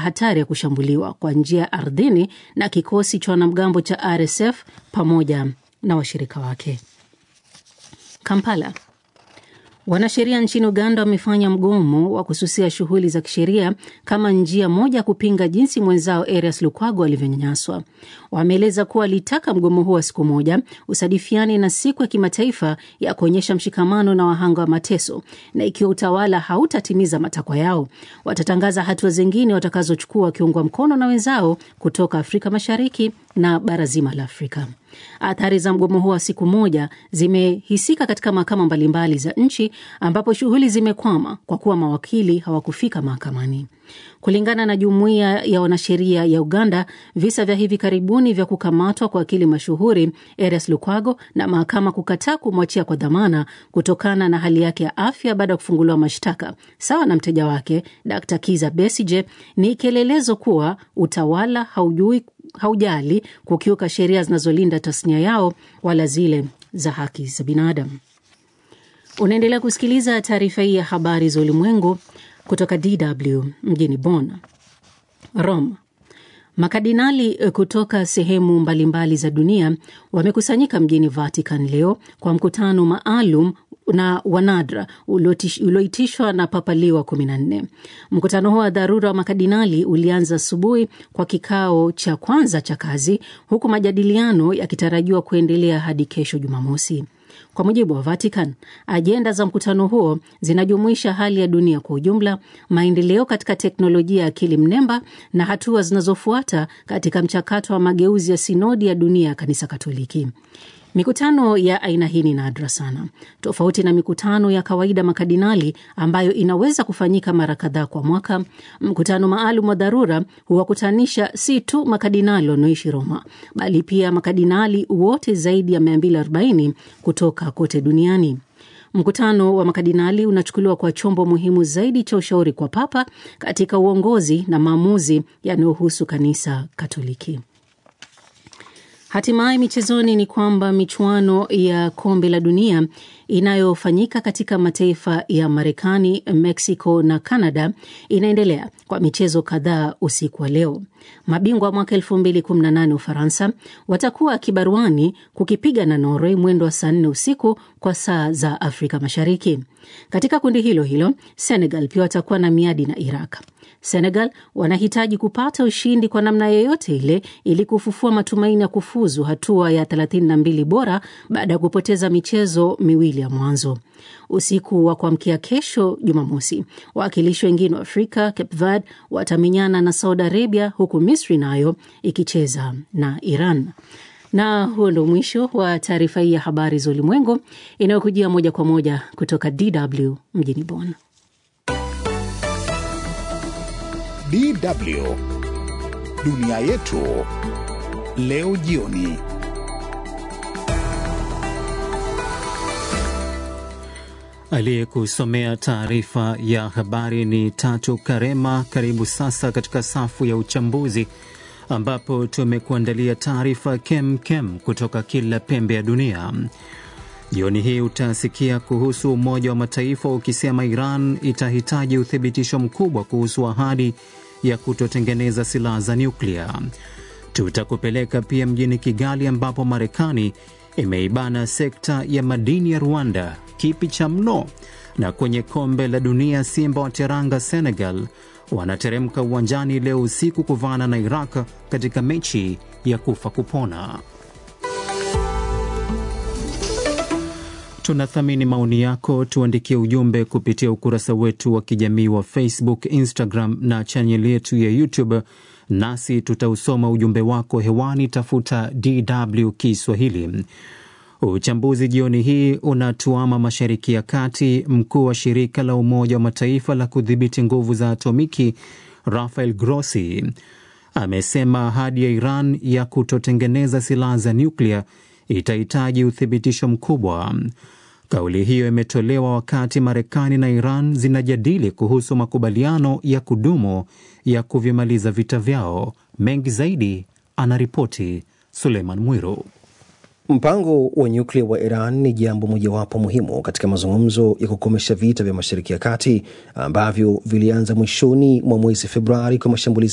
hatari ya kushambuliwa kwa njia ya ardhini na kikosi cha wanamgambo cha RSF pamoja na washirika wake. Kampala. Wanasheria nchini Uganda wamefanya mgomo wa kususia shughuli za kisheria kama njia moja ya kupinga jinsi mwenzao Erias Lukwago alivyonyanyaswa. Wameeleza kuwa walitaka mgomo huo wa siku moja usadifiane na siku ya kimataifa ya kuonyesha mshikamano na wahanga wa mateso, na ikiwa utawala hautatimiza matakwa yao, watatangaza hatua zingine watakazochukua wakiungwa mkono na wenzao kutoka Afrika Mashariki na bara zima la Afrika. Athari za mgomo huo wa siku moja zimehisika katika mahakama mbalimbali za nchi, ambapo shughuli zimekwama kwa kuwa mawakili hawakufika mahakamani. Kulingana na jumuiya ya wanasheria ya Uganda, visa vya hivi karibuni vya kukamatwa kwa wakili mashuhuri Erias Lukwago na mahakama kukataa kumwachia kwa dhamana kutokana na hali yake ya afya baada ya kufunguliwa mashtaka sawa na mteja wake Dr. Kiza Besigye ni kielelezo kuwa utawala haujali kukiuka sheria zinazolinda tasnia yao wala zile za haki za binadamu. Unaendelea kusikiliza taarifa hii ya habari za ulimwengu kutoka DW mjini Bonn. Rome. Makardinali kutoka sehemu mbalimbali za dunia wamekusanyika mjini Vatican leo kwa mkutano maalum na wanadra ulioitishwa na Papa Leo 14. Mkutano huo wa dharura wa makardinali ulianza asubuhi kwa kikao cha kwanza cha kazi, huku majadiliano yakitarajiwa kuendelea hadi kesho Jumamosi. Kwa mujibu wa Vatican, ajenda za mkutano huo zinajumuisha hali ya dunia kwa ujumla, maendeleo katika teknolojia ya akili mnemba na hatua zinazofuata katika mchakato wa mageuzi ya sinodi ya dunia ya Kanisa Katoliki. Mikutano ya aina hii ni nadra sana. Tofauti na mikutano ya kawaida makardinali ambayo inaweza kufanyika mara kadhaa kwa mwaka, mkutano maalum wa dharura huwakutanisha si tu makardinali wanaoishi Roma, bali pia makardinali wote zaidi ya 240 kutoka kote duniani. Mkutano wa makardinali unachukuliwa kwa chombo muhimu zaidi cha ushauri kwa Papa katika uongozi na maamuzi yanayohusu Kanisa Katoliki. Hatimaye michezoni ni kwamba michuano ya kombe la dunia inayofanyika katika mataifa ya Marekani, Mexico na Canada inaendelea kwa michezo kadhaa usiku wa leo. Mabingwa mwaka 2018 Ufaransa watakuwa kibaruani kukipiga na Norway mwendo wa saa 4 usiku kwa saa za Afrika Mashariki. Katika kundi hilo hilo, Senegal pia watakuwa na miadi na Iraq. Senegal wanahitaji kupata ushindi kwa namna yoyote ile ili kufufua matumaini ya kufuzu hatua ya 32 bora baada ya kupoteza michezo miwili ya mwanzo. Usiku wa kuamkia kesho Jumamosi, wawakilishi wengine wa Afrika, Cape Verde, watamenyana na Saudi Arabia, huku Misri nayo ikicheza na Iran. Na huo ndio mwisho wa taarifa hii ya habari za ulimwengu inayokujia moja kwa moja kutoka DW mjini Bonn. DW Dunia Yetu leo jioni. Aliyekusomea taarifa ya habari ni Tatu Karema. Karibu sasa katika safu ya uchambuzi ambapo tumekuandalia taarifa kem kutoka kila pembe ya dunia. Jioni hii utasikia kuhusu Umoja wa Mataifa ukisema Iran itahitaji uthibitisho mkubwa kuhusu ahadi ya kutotengeneza silaha za nyuklia. Tutakupeleka pia mjini Kigali ambapo Marekani imeibana sekta ya madini ya Rwanda, kipi cha mno. Na kwenye kombe la dunia, Simba wa Teranga Senegal wanateremka uwanjani leo usiku kuvana na Iraq katika mechi ya kufa kupona. Tunathamini maoni yako, tuandikie ujumbe kupitia ukurasa wetu wa kijamii wa Facebook, Instagram na channel yetu ya YouTube, nasi tutausoma ujumbe wako hewani. Tafuta DW Kiswahili. Uchambuzi jioni hii unatuama Mashariki ya Kati. Mkuu wa shirika la Umoja wa Mataifa la kudhibiti nguvu za atomiki Rafael Grossi amesema ahadi ya Iran ya kutotengeneza silaha za nyuklia itahitaji uthibitisho mkubwa. Kauli hiyo imetolewa wakati Marekani na Iran zinajadili kuhusu makubaliano ya kudumu ya kuvimaliza vita vyao. Mengi zaidi anaripoti Suleiman Mwiru. Mpango wa nyuklia wa Iran ni jambo mojawapo muhimu katika mazungumzo ya kukomesha vita vya Mashariki ya Kati ambavyo vilianza mwishoni mwa mwezi Februari kwa mashambulizi